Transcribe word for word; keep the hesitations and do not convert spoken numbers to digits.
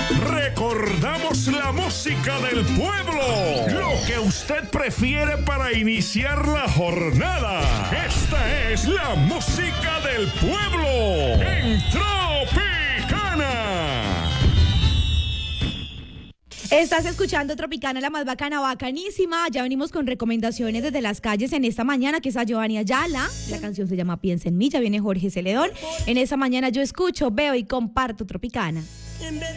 Recordamos la música del pueblo, lo que usted prefiere para iniciar la jornada. Esta es la música del pueblo en Tropicana. Estás escuchando Tropicana, la más bacana, bacanísima. Ya venimos con recomendaciones desde las calles en esta mañana, que es a Giovanni Ayala. La canción se llama Piensa en mí. Ya viene Jorge Celedón. En esta mañana yo escucho, veo y comparto Tropicana.